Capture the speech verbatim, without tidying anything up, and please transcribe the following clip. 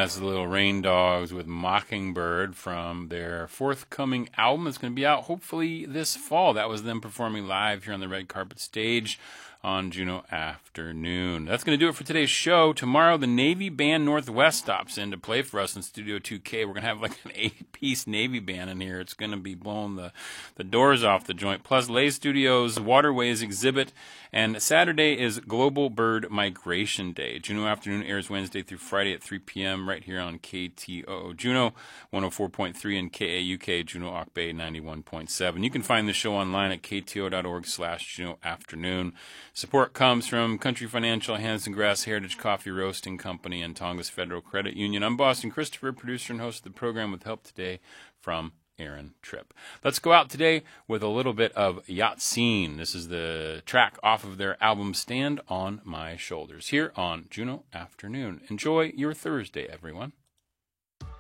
That's the Little Rain Dogs with Mockingbird from their forthcoming album. It's going to be out hopefully this fall. That was them performing live here on the red carpet stage on Juneau Afternoon. That's going to do it for today's show. Tomorrow, the Navy Band Northwest stops in to play for us in Studio two K. We're going to have like an eight-piece Navy band in here. It's going to be blowing the, the doors off the joint. Plus, Lay Studios Waterways exhibit. And Saturday is Global Bird Migration Day. Juneau Afternoon airs Wednesday through Friday at three p.m. right here on K T O O Juneau one oh four point three and K A U K Juneau Auk Bay ninety-one point seven. You can find the show online at k t o dot org slash Juneau Afternoon. Support comes from Country Financial, Hanson Grass Heritage Coffee Roasting Company, and Tongass Federal Credit Union. I'm Boston Christopher, producer and host of the program, with help today from Aaron Tripp. Let's go out today with a little bit of Yahtsin. This is the track off of their album Stand on My Shoulders here on Juneau Afternoon. Enjoy your Thursday, everyone.